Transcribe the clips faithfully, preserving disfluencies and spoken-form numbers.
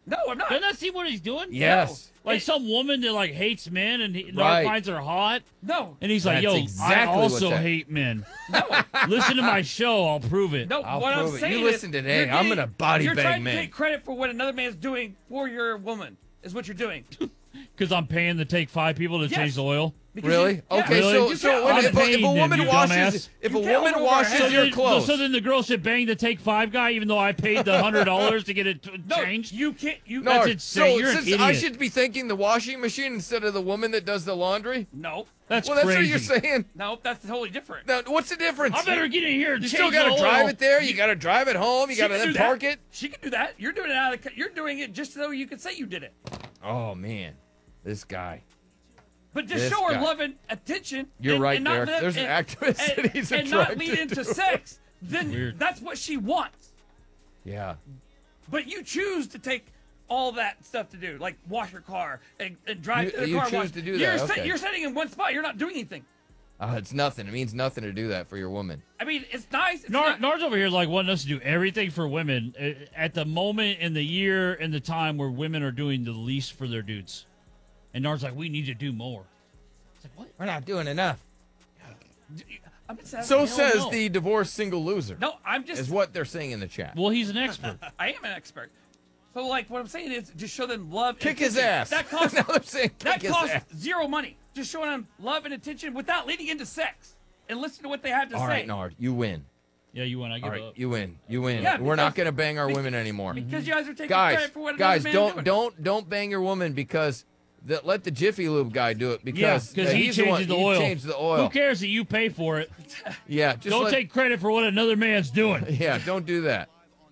No, I'm not. Doesn't that see what he's doing? Yes. Like It- some woman that like hates men and he, Nard Right. finds her hot, No. and he's like, That's "Yo, exactly I what's also that- hate men. Listen to my show, I'll prove it." No, I'll what I'm prove it. You saying listen is today, you're I'm getting- gonna body You're bang trying men. to take credit for what another man's doing for your woman. Is what you're doing. Because I'm paying to take five people to Yes. change the oil. Because Really? you- yeah. Okay, Really? so You so can't- when, I'm if, a, if paying a them, woman you washes dumbass. if You a can't woman hold over washes her So head. your then, clothes, so then the girl should bang the take five guy, even though I paid the hundred dollars to get it t- No, changed. you can't. You no, That's insane. so You're an since I idiot. should be thanking the washing machine instead of the woman that does the laundry. No, That's Well, that's crazy. what you're saying. no, that's totally different. Now, what's the difference? I better get in here. And You change still got the to drive oil. it there. You got to drive it home. You She got to can then do that. park it. She can do that. You're doing it out of. the- You're doing it just so you can say you did it. Oh man, this guy. But just This show her guy. love and attention. You're and, right, and not Derek. let- There's an and- actress and, that he's and not attracted lead into to. sex. Then Weird. that's what she wants. Yeah. But you choose to take all that stuff to do, like wash your car and, and drive You- to the you car choose wash. to do you're that, sit- okay. you're sitting in one spot. You're not doing anything. Uh, it's nothing. It means nothing to do that for your woman. I mean, it's nice. It's Nard, not- Nard's over here like wanting us to do everything for women uh, at the moment in the year and the time where women are doing the least for their dudes. And Nard's like, we need to do more. It's like, what? We're not doing enough. I'm just asking. So hell says no. the divorced single loser. No, I'm just. Is what they're saying in the chat. Well, he's an expert. I am an expert. So, like, what I'm saying is, just show them love. and Kick his attention. ass. That costs. now they're saying kick that his costs ass. zero money. Just showing them love and attention without leading into sex, and listen to what they have to All say. right, Nard, you win. Yeah, you win. I give All right, up. you win. You win. Yeah, We're not because- going to bang our be- women anymore. Because you guys are taking Guys, credit for what guys, another don't man's doing. don't don't bang your woman because the, let the Jiffy Lube guy do it because Yeah, because uh, he he's the one- changes the he oil. changed the oil. Who cares that you pay for it? Yeah, just Don't let- take credit for what another man's doing. Yeah, don't do that.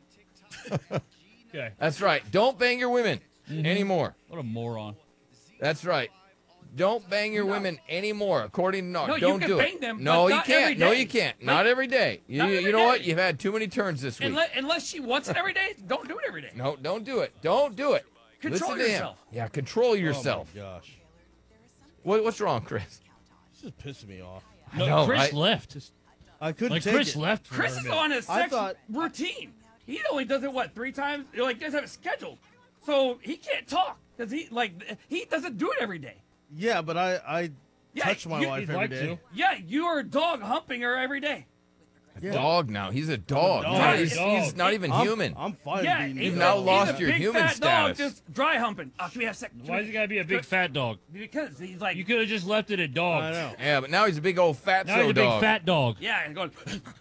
Okay. That's right. Don't bang your women Mm-hmm. anymore. What a moron. That's right. Don't bang your No. women anymore, according to Nard. No, you don't can do bang it. them, no, but you not can't. every No, day. you can't. Like- not every day. You, Not you every know what? day. You've had too many turns this week. Unless, unless she wants it every day, don't do it every day. No, don't do it. Don't do it. Control Listen to him. yourself. Yeah, control yourself. Oh my gosh, What, what's wrong, Chris? this is pissing me off. No, know, Chris right? left. I couldn't Like take Chris it. left. for Chris a is minute. on his I sex thought- routine. He only does it what three times? Like doesn't have it scheduled, so he can't talk because he like he doesn't do it every day. Yeah, but I I Yeah, touch my you- wife He'd every like day. to. Yeah, you are dog humping her every day. Yeah. Dog now. He's a dog. dog. He's, not, He's he's, a he's dog. not even I'm, human. I'm fine Yeah, being he's You've a- now he's lost a your big human fat status. Dog just dry humping. Oh, can we have sex? Why does he gotta be a big fat dog? Because he's like, You could have just left it at dog. I know. Yeah, but now he's a big old fat Now he's so a big dog. fat dog. yeah, and going.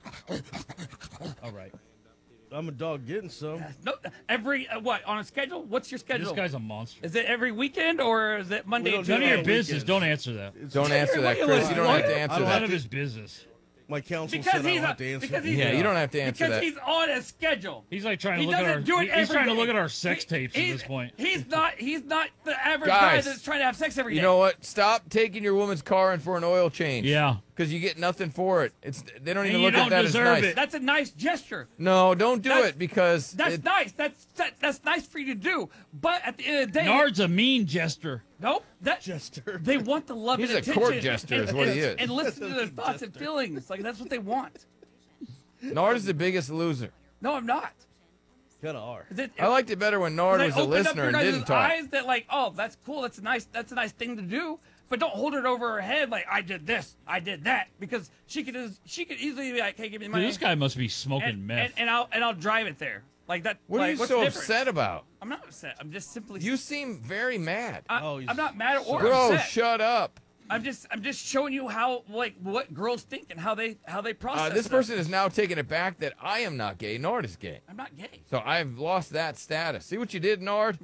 All right. I'm a dog getting some. No, every uh, what on a schedule? What's your This schedule? guy's a monster. Is it every weekend or is it Monday? We and don't None of your on Tuesday? business. weekends. Don't answer that. It's- Don't answer that, What are you Chris. You don't have to listening? answer I don't that. None of his business. My counsel Because said I he's don't a- have to answer. because that. he's- Yeah, you don't have to answer Because that. he's on a schedule. He's like trying to He look at doesn't our. do it he- every he's trying to day. look at our sex He- tapes at he's- this point. He's not. He's not the average Guys, guy that's trying to have sex every day. You know what? Stop taking your woman's car in for an oil change. Yeah. Because you get nothing for it. It's They don't even you look don't at that as deserve nice. it. That's a nice gesture. No, don't do That's- it because That's it- nice. That's that, that's nice for you to do. But at the end of the day, Nard's a mean jester. nope. That Jester. they want the love He's and a attention. court jester and, is what he and- is. And listen to their That's a thoughts and jester. feelings. Like that's what they want. Nard is the biggest loser. No, I'm not. Kind of are. Is it- I liked it better when Nard They was a open up listener your and guys' didn't talk. eyes that like, oh, that's cool. That's a nice. That's a nice thing to do. But don't hold it over her head like I did this, I did that, because she could just, she could easily be like, hey, give me the Dude, money. this guy must be smoking and, meth. and, and I'll and I'll drive it there. Like that. What like, are you what's so the difference? upset about? I'm not upset. I'm just simply. You seem very mad. I, Oh, he's- I'm not mad or Bro, upset. shut up. I'm just I'm just showing you how like what girls think and how they how they process. Uh, this stuff. person is now taking it back that I am not gay. Nard is gay. I'm not gay. So I've lost that status. See what you did, Nard?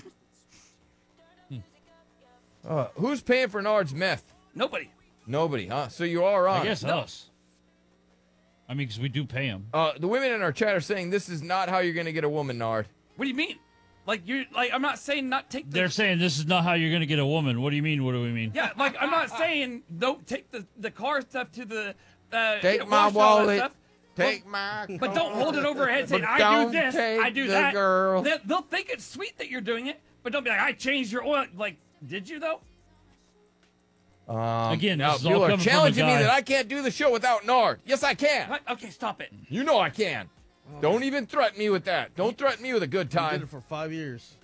uh, who's paying for Nard's meth? Nobody. Nobody, huh? So you are on. I guess No. us. I mean, because we do pay him. Uh, the women in our chat are saying this is not how you're going to get a woman, Nard. What do you mean? Like you like I'm not saying not take the They're saying this is not how you're going to get a woman. What do you mean? What do we mean? yeah like I'm not saying don't take the the car stuff to the uh, Take you know, my wash all that wallet. stuff. Take my But don't hold it over her head saying But I don't do this, take I do the that. girl. They, they'll think it's sweet that you're doing it, but don't be like I changed your oil. Like, did you though? Um, Again, now this is all people are coming from a challenging me guy- that I can't do the show without Nard. Yes, I can. What? Okay, stop it. You know I can. Don't even threaten me with that. Don't threaten me with a good I did time. it for five years.